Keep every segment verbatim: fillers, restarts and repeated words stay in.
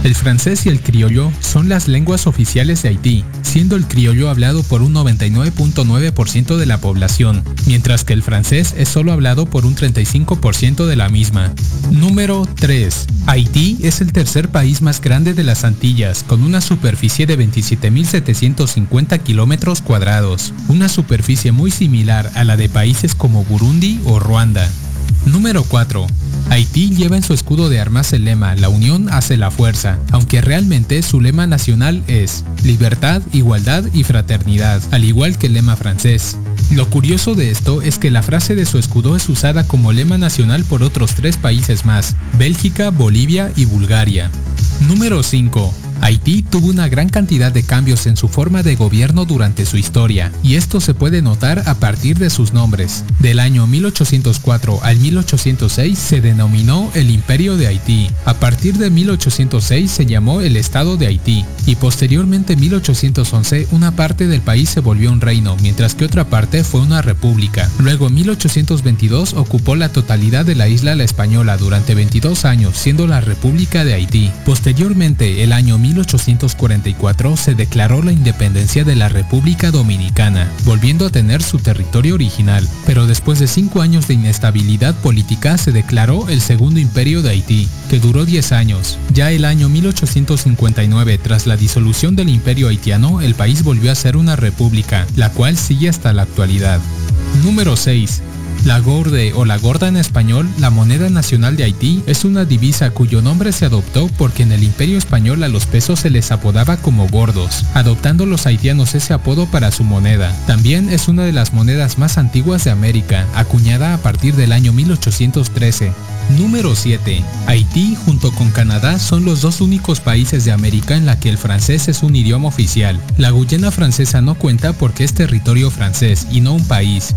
El francés y el criollo son las lenguas oficiales de Haití, siendo el criollo hablado por un noventa y nueve punto nueve por ciento de la población, mientras que el francés es solo hablado por un treinta y cinco por ciento de la misma. Número tres. Haití es el tercer país más grande de las Antillas, con una superficie de veintisiete mil setecientos cincuenta kilómetros cuadrados, una superficie muy similar a la de países como Burundi o Ruanda. Número cuatro. Haití lleva en su escudo de armas el lema "La unión hace la fuerza", aunque realmente su lema nacional es libertad, igualdad y fraternidad, al igual que el lema francés. Lo curioso de esto es que la frase de su escudo es usada como lema nacional por otros tres países más: Bélgica, Bolivia y Bulgaria. Número cinco. Haití tuvo una gran cantidad de cambios en su forma de gobierno durante su historia, y esto se puede notar a partir de sus nombres. Del año mil ochocientos cuatro al mil ochocientos seis se denominó el Imperio de Haití, a partir de mil ochocientos seis se llamó el Estado de Haití, y posteriormente en mil ochocientos once una parte del país se volvió un reino, mientras que otra parte fue una república. Luego en mil ochocientos veintidós ocupó la totalidad de la isla La Española durante veintidós años, siendo la República de Haití. Posteriormente, el año mil ochocientos cuarenta y cuatro se declaró la independencia de la República Dominicana, volviendo a tener su territorio original, pero después de cinco años de inestabilidad política se declaró el Segundo Imperio de Haití, que duró diez años. Ya el año mil ochocientos cincuenta y nueve, tras la disolución del Imperio haitiano, el país volvió a ser una república, la cual sigue hasta la actualidad. Número seis. La gourde o la gorda en español, la moneda nacional de Haití, es una divisa cuyo nombre se adoptó porque en el Imperio Español a los pesos se les apodaba como gordos, adoptando los haitianos ese apodo para su moneda. También es una de las monedas más antiguas de América, acuñada a partir del año mil ochocientos trece. Número siete. Haití junto con Canadá son los dos únicos países de América en la que el francés es un idioma oficial. La Guyana francesa no cuenta porque es territorio francés y no un país.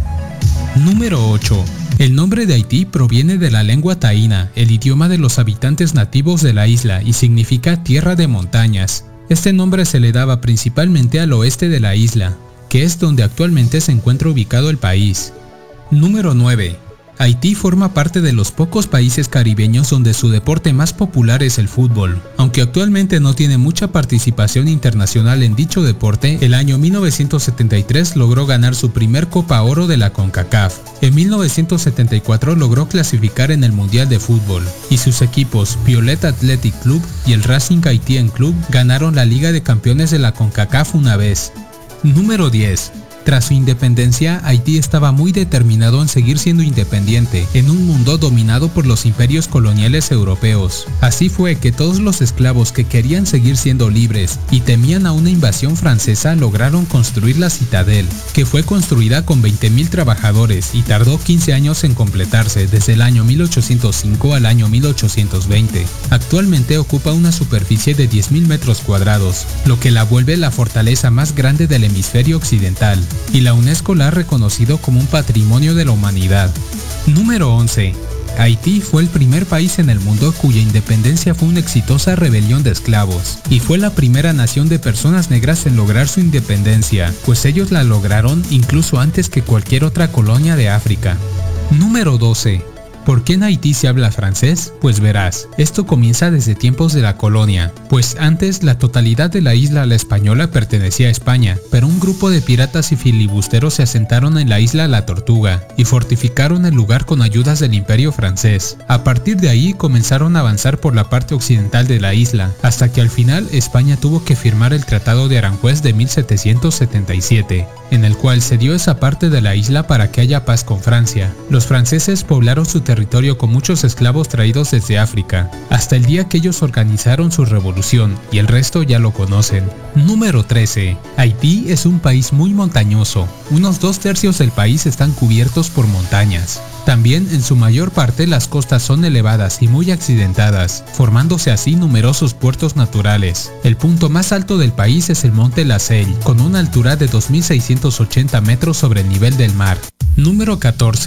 Número ocho. El nombre de Haití proviene de la lengua taína, el idioma de los habitantes nativos de la isla, y significa tierra de montañas. Este nombre se le daba principalmente al oeste de la isla, que es donde actualmente se encuentra ubicado el país. Número nueve. Haití forma parte de los pocos países caribeños donde su deporte más popular es el fútbol. Aunque actualmente no tiene mucha participación internacional en dicho deporte, el año mil novecientos setenta y tres logró ganar su primer Copa Oro de la CONCACAF. En mil novecientos setenta y cuatro logró clasificar en el Mundial de Fútbol, y sus equipos Violet Athletic Club y el Racing Haitien Club ganaron la Liga de Campeones de la CONCACAF una vez. Número diez. Tras su independencia, Haití estaba muy determinado en seguir siendo independiente, en un mundo dominado por los imperios coloniales europeos. Así fue que todos los esclavos que querían seguir siendo libres y temían a una invasión francesa lograron construir la Citadel, que fue construida con veinte mil trabajadores y tardó quince años en completarse, desde el año mil ochocientos cinco al año mil ochocientos veinte. Actualmente ocupa una superficie de diez mil metros cuadrados, lo que la vuelve la fortaleza más grande del hemisferio occidental, y la UNESCO la ha reconocido como un patrimonio de la humanidad. Número once. Haití fue el primer país en el mundo cuya independencia fue una exitosa rebelión de esclavos, y fue la primera nación de personas negras en lograr su independencia, pues ellos la lograron incluso antes que cualquier otra colonia de África. Número doce. ¿Por qué en Haití se habla francés? Pues verás, esto comienza desde tiempos de la colonia, pues antes la totalidad de la isla La Española pertenecía a España, pero un grupo de piratas y filibusteros se asentaron en la isla La Tortuga y fortificaron el lugar con ayudas del Imperio francés. A partir de ahí comenzaron a avanzar por la parte occidental de la isla, hasta que al final España tuvo que firmar el Tratado de Aranjuez de mil setecientos setenta y siete, en el cual se dio esa parte de la isla para que haya paz con Francia. Los franceses poblaron su territorio territorio con muchos esclavos traídos desde África, hasta el día que ellos organizaron su revolución, y el resto ya lo conocen. Número trece. Haití es un país muy montañoso, unos dos tercios del país están cubiertos por montañas. También en su mayor parte las costas son elevadas y muy accidentadas, formándose así numerosos puertos naturales. El punto más alto del país es el monte La Selle, con una altura de dos mil seiscientos ochenta metros sobre el nivel del mar. Número catorce.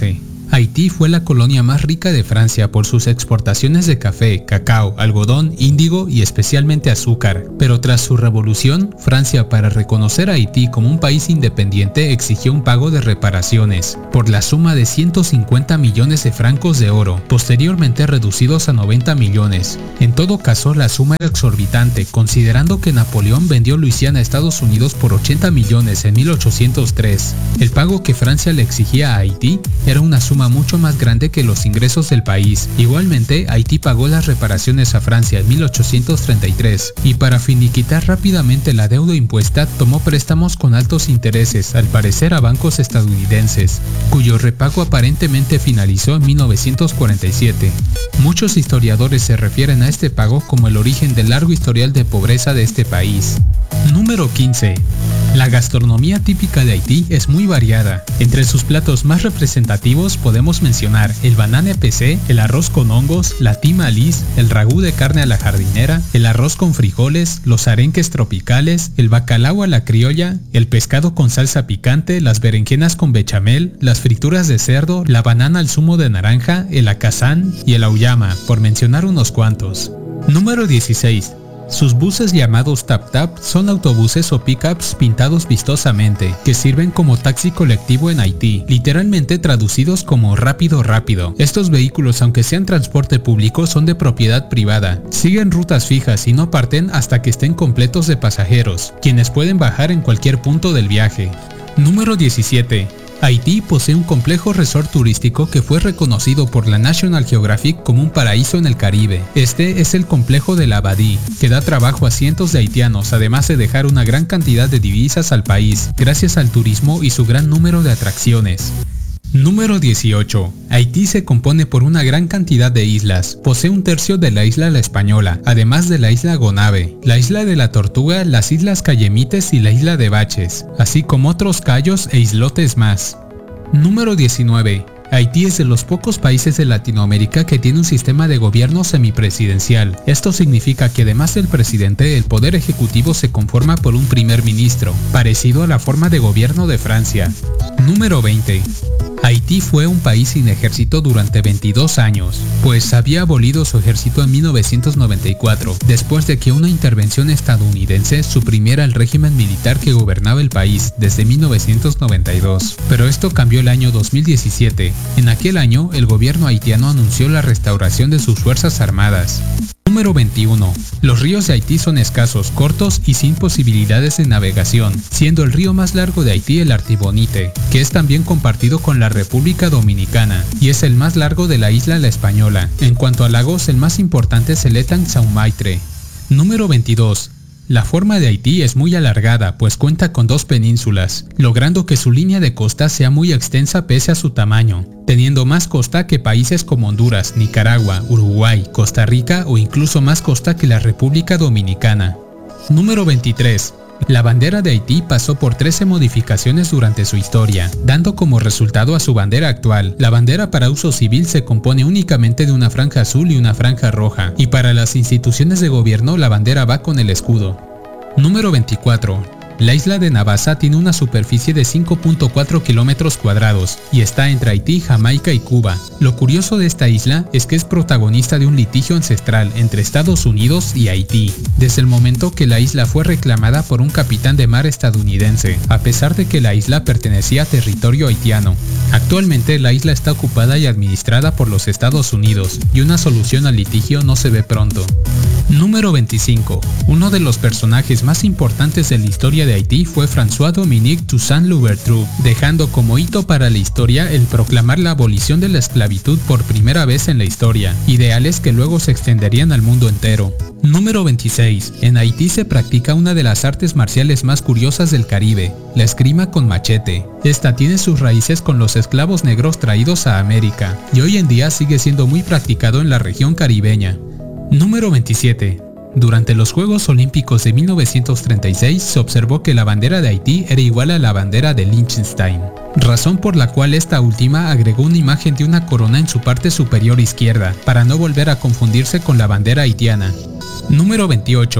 Haití fue la colonia más rica de Francia por sus exportaciones de café, cacao, algodón, índigo y especialmente azúcar, pero tras su revolución, Francia, para reconocer a Haití como un país independiente, exigió un pago de reparaciones, por la suma de ciento cincuenta millones de francos de oro, posteriormente reducidos a noventa millones. En todo caso, la suma era exorbitante, considerando que Napoleón vendió Luisiana a Estados Unidos por ochenta millones en mil ochocientos tres. El pago que Francia le exigía a Haití era una suma mucho más grande que los ingresos del país. Igualmente, Haití pagó las reparaciones a Francia en mil ochocientos treinta y tres y para finiquitar rápidamente la deuda impuesta tomó préstamos con altos intereses, al parecer a bancos estadounidenses, cuyo repago aparentemente finalizó en mil novecientos cuarenta y siete. Muchos historiadores se refieren a este pago como el origen del largo historial de pobreza de este país. Número quince. La gastronomía típica de Haití es muy variada. Entre sus platos más representativos podemos mencionar el banane pesé, el arroz con hongos, la tima lis, el ragú de carne a la jardinera, el arroz con frijoles, los arenques tropicales, el bacalao a la criolla, el pescado con salsa picante, las berenjenas con bechamel, las frituras de cerdo, la banana al zumo de naranja, el acazán y el auyama, por mencionar unos cuantos. Número dieciséis. Sus buses llamados tap-tap son autobuses o pickups pintados vistosamente, que sirven como taxi colectivo en Haití, literalmente traducidos como rápido rápido. Estos vehículos, aunque sean transporte público, son de propiedad privada, siguen rutas fijas y no parten hasta que estén completos de pasajeros, quienes pueden bajar en cualquier punto del viaje. Número diecisiete. Haití posee un complejo resort turístico que fue reconocido por la National Geographic como un paraíso en el Caribe. Este es el complejo de la Abadie, que da trabajo a cientos de haitianos, además de dejar una gran cantidad de divisas al país, gracias al turismo y su gran número de atracciones. Número dieciocho. Haití se compone por una gran cantidad de islas. Posee un tercio de la isla La Española, además de la isla Gonave, la isla de la Tortuga, las islas Cayemites y la isla de Baches, así como otros cayos e islotes más. Número diecinueve. Haití es de los pocos países de Latinoamérica que tiene un sistema de gobierno semipresidencial. Esto significa que además del presidente, el poder ejecutivo se conforma por un primer ministro, parecido a la forma de gobierno de Francia. Número veinte. Haití fue un país sin ejército durante veintidós años, pues había abolido su ejército en mil novecientos noventa y cuatro, después de que una intervención estadounidense suprimiera el régimen militar que gobernaba el país desde mil novecientos noventa y dos. Pero esto cambió el año dos mil diecisiete. En aquel año, el gobierno haitiano anunció la restauración de sus fuerzas armadas. Número veintiuno. Los ríos de Haití son escasos, cortos y sin posibilidades de navegación, siendo el río más largo de Haití el Artibonite, que es también compartido con la República Dominicana, y es el más largo de la isla La Española. En cuanto a lagos, el más importante es el Etang Saumaitre. Número veintidós. La forma de Haití es muy alargada, pues cuenta con dos penínsulas, logrando que su línea de costa sea muy extensa pese a su tamaño, teniendo más costa que países como Honduras, Nicaragua, Uruguay, Costa Rica o incluso más costa que la República Dominicana. Número veintitrés. La bandera de Haití pasó por trece modificaciones durante su historia, dando como resultado a su bandera actual. La bandera para uso civil se compone únicamente de una franja azul y una franja roja, y para las instituciones de gobierno la bandera va con el escudo. Número veinticuatro. La isla de Navassa tiene una superficie de cinco punto cuatro kilómetros cuadrados y está entre Haití, Jamaica y Cuba. Lo curioso de esta isla es que es protagonista de un litigio ancestral entre Estados Unidos y Haití, desde el momento que la isla fue reclamada por un capitán de mar estadounidense, a pesar de que la isla pertenecía a territorio haitiano. Actualmente la isla está ocupada y administrada por los Estados Unidos, y una solución al litigio no se ve pronto. Número veinticinco. Uno de los personajes más importantes de la historia de Haití fue François-Dominique Toussaint Louverture, dejando como hito para la historia el proclamar la abolición de la esclavitud por primera vez en la historia, ideales que luego se extenderían al mundo entero. Número veintiséis. En Haití se practica una de las artes marciales más curiosas del Caribe, la esgrima con machete. Esta tiene sus raíces con los esclavos negros traídos a América, y hoy en día sigue siendo muy practicado en la región caribeña. Número veintisiete. Durante los Juegos Olímpicos de mil novecientos treinta y seis se observó que la bandera de Haití era igual a la bandera de Liechtenstein, razón por la cual esta última agregó una imagen de una corona en su parte superior izquierda, para no volver a confundirse con la bandera haitiana. Número veintiocho.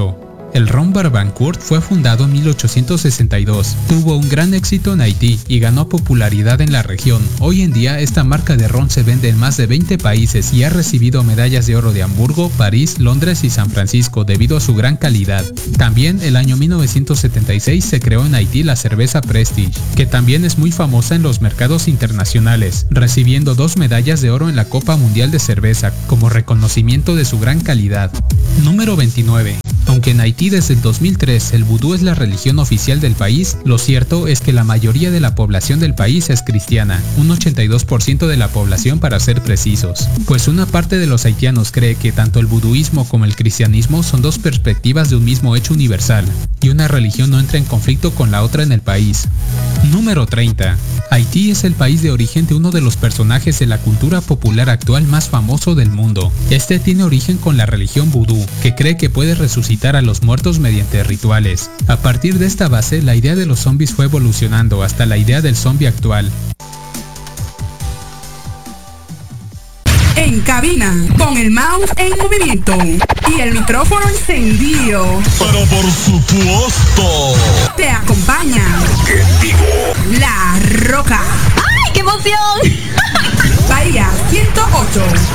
El ron Barbancourt fue fundado en mil ochocientos sesenta y dos, tuvo un gran éxito en Haití y ganó popularidad en la región. Hoy en día esta marca de ron se vende en más de veinte países y ha recibido medallas de oro de Hamburgo, París, Londres y San Francisco debido a su gran calidad. También el año mil novecientos setenta y seis se creó en Haití la cerveza Prestige, que también es muy famosa en los mercados internacionales, recibiendo dos medallas de oro en la Copa Mundial de Cerveza como reconocimiento de su gran calidad. Número veintinueve. Aunque en Haití desde el dos mil tres el vudú es la religión oficial del país, lo cierto es que la mayoría de la población del país es cristiana, un ochenta y dos por ciento de la población para ser precisos. Pues una parte de los haitianos cree que tanto el vuduismo como el cristianismo son dos perspectivas de un mismo hecho universal, y una religión no entra en conflicto con la otra en el país. Número treinta. Haití es el país de origen de uno de los personajes de la cultura popular actual más famoso del mundo. Este tiene origen con la religión vudú, que cree que puede resucitar a los muertos mediante rituales. A partir de esta base, la idea de los zombies fue evolucionando hasta la idea del zombie actual. En cabina, con el mouse en movimiento y el micrófono encendido. Pero por supuesto, te acompaña. ¿Qué digo? La Roca. ¡Ay, qué emoción! Bahía ciento ocho.